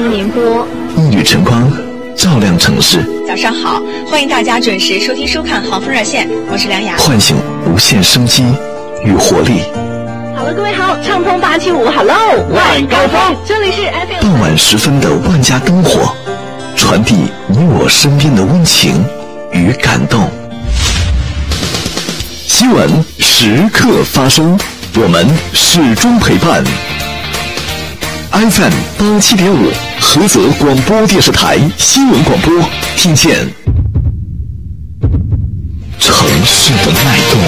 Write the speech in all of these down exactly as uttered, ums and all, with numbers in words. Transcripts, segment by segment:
新宁波。 一缕晨光照亮城市。 早上好，欢迎大家准时收听收看航风热线，我是梁雅。 唤醒无限生机与活力。 好了，各位好，畅通八七五 ，Hello， 晚高峰，这里是 F M。 傍晚时分的万家灯火，传递你我身边的温情与感动。新闻时刻发生，我们始终陪伴。F M 八七点五，菏泽广播电视台新闻广播，听见城市的脉动。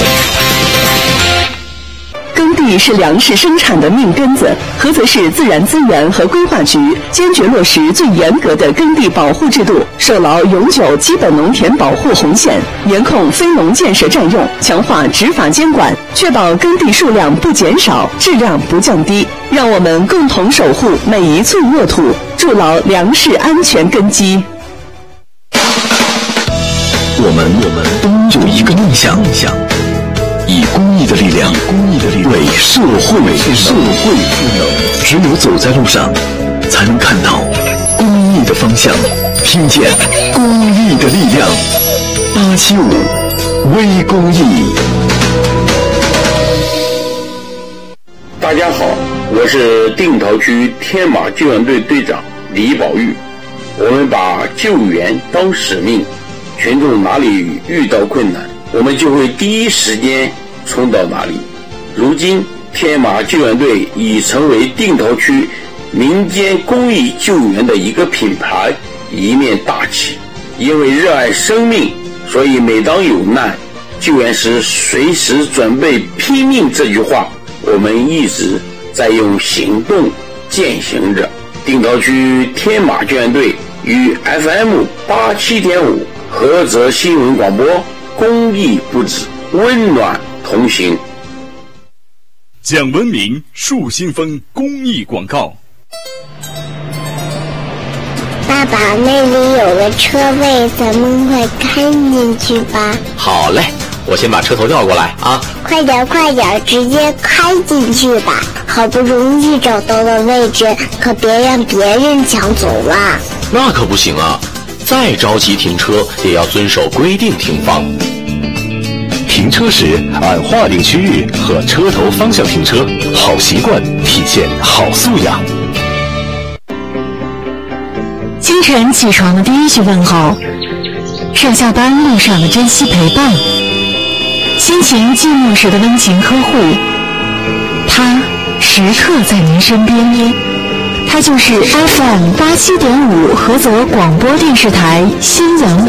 耕地是粮食生产的命根子，菏泽市自然资源和规划局坚决落实最严格的耕地保护制度，守牢永久基本农田保护红线，严控非农建设占用，强化执法监管，确保耕地数量不减少，质量不降低。让我们共同守护每一寸沃土，筑牢粮食安全根基。 我们我们都有一个梦想，以公益的力量，公益的力量为社会为社会赋能。只有走在路上，才能看到公益的方向，听见公益的力量。八七五微公益。 大家好，我是定陶区天马救援队队长李宝玉。我们把救援当使命，群众哪里遇到困难，我们就会第一时间冲到哪里。如今天马救援队已成为定陶区民间公益救援的一个品牌，一面大旗。因为热爱生命，所以每当有难，救援时随时准备拼命这句话，我们一直在用行动践行着。定陶区天马救援队与 F M 八七点五 菏泽新闻广播公益不止，温暖同行。 讲文明树新风公益广告。 爸爸，那里有个车位，咱们快开进去吧。 好嘞，我先把车头调过来啊！ 快点快点，直接开进去吧！好不容易找到了位置，可别让别人抢走了。 那可不行啊！再着急停车，也要遵守规定停放。 停车时按划定区域和车头方向停车，好习惯体现好素养。 清晨起床的第一句问候，上下班路上的珍惜陪伴，心情寂寞时的温情呵护，他时刻在您身边。他就是 F M 八七点五菏泽广播电视台新闻